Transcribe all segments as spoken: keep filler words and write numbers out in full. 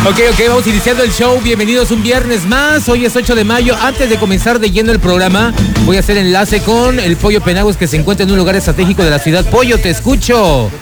Ok, ok, vamos iniciando el show. Bienvenidos un viernes más. Hoy es ocho de mayo. Antes de comenzar de lleno el programa, voy a hacer enlace con el Pollo Penagos, que se encuentra en un lugar estratégico de la ciudad. Pollo, te escucho.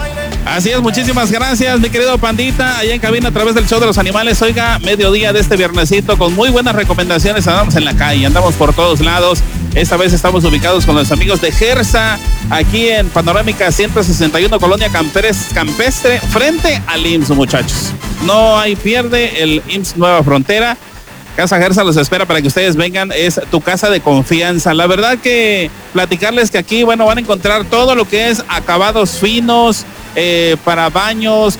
Así es, muchísimas gracias, mi querido Pandita, allá en cabina a través del Show de los Animales. Oiga, mediodía de este viernesito con muy buenas recomendaciones. Andamos en la calle, andamos por todos lados. Esta vez estamos ubicados con los amigos de Gersa, aquí en Panorámica ciento sesenta y uno, Colonia Campestre, frente al I M S S, muchachos. No hay pierde, el I M S S Nueva Frontera. Casa Gersa los espera para que ustedes vengan, es tu casa de confianza. La verdad que platicarles que aquí, bueno, van a encontrar todo lo que es acabados finos, eh, para baños,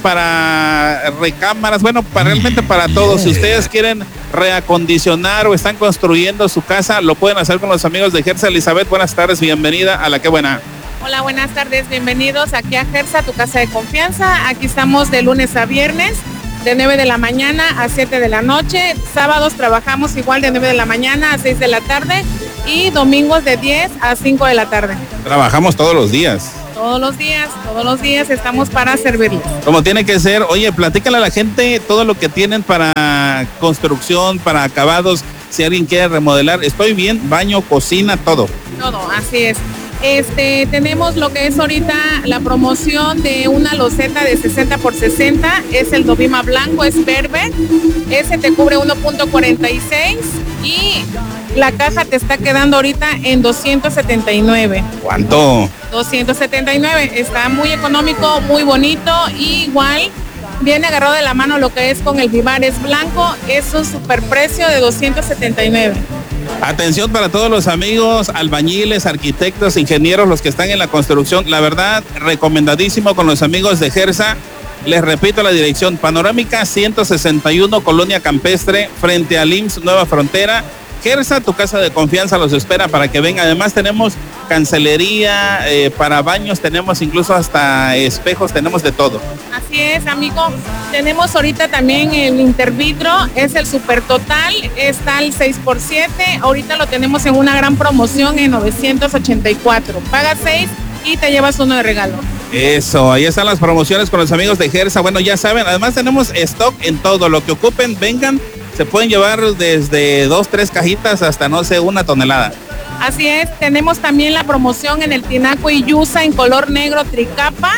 para recámaras, bueno, para, realmente para todo. Si ustedes quieren reacondicionar o están construyendo su casa, lo pueden hacer con los amigos de Gersa. Elizabeth, buenas tardes, bienvenida a La Qué Buena. Hola, buenas tardes, bienvenidos aquí a Gersa, tu casa de confianza. Aquí estamos de lunes a viernes, de nueve de la mañana a siete de la noche. Sábados trabajamos igual de nueve de la mañana a seis de la tarde y domingos de diez a cinco de la tarde. Trabajamos todos los días. Todos los días, todos los días estamos para servirles. Como tiene que ser. Oye, platícale a la gente todo lo que tienen para construcción, para acabados, si alguien quiere remodelar. Estoy bien, baño, cocina, todo. Todo, así es. Este, tenemos lo que es ahorita la promoción de una loseta de sesenta por sesenta, es el Dovima blanco, es verde, ese te cubre uno punto cuarenta y seis y la caja te está quedando ahorita en doscientos setenta y nueve. ¿Cuánto? doscientos setenta y nueve, está muy económico, muy bonito, y igual viene agarrado de la mano lo que es con el Vivares blanco, es un super precio de doscientos setenta y nueve. Atención para todos los amigos albañiles, arquitectos, ingenieros, los que están en la construcción. La verdad, recomendadísimo con los amigos de Gersa. Les repito la dirección: Panorámica ciento sesenta y uno, Colonia Campestre, frente al I M S S Nueva Frontera. Gersa, tu casa de confianza, los espera para que vengan. Además tenemos cancelería, eh, para baños, tenemos incluso hasta espejos, tenemos de todo. Así es, amigo. Tenemos ahorita también el Intervitro, es el Super Total, está al seis por siete. Ahorita lo tenemos en una gran promoción en novecientos ochenta y cuatro. Pagas seis y te llevas uno de regalo. Eso, ahí están las promociones con los amigos de Gersa. Bueno, ya saben, además tenemos stock en todo. Lo que ocupen, vengan. Se pueden llevar desde dos, tres cajitas hasta, no sé, una tonelada. Así es, tenemos también la promoción en el Tinaco y Yusa en color negro tricapa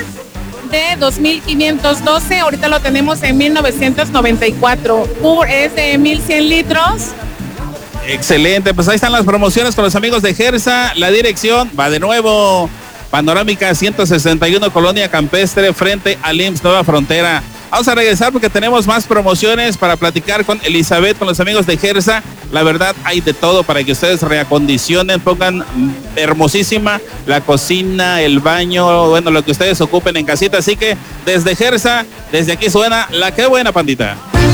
de dos mil quinientos doce. Ahorita lo tenemos en mil novecientos noventa y cuatro. Es de mil cien litros. Excelente, pues ahí están las promociones con los amigos de Gersa. La dirección va de nuevo: Panorámica ciento sesenta y uno, Colonia Campestre, frente al I M S S Nueva Frontera. Vamos a regresar porque tenemos más promociones para platicar con Elizabeth, con los amigos de Gersa. La verdad, hay de todo para que ustedes reacondicionen, pongan hermosísima la cocina, el baño, bueno, lo que ustedes ocupen en casita. Así que desde Gersa, desde aquí suena La Qué Buena, Pandita.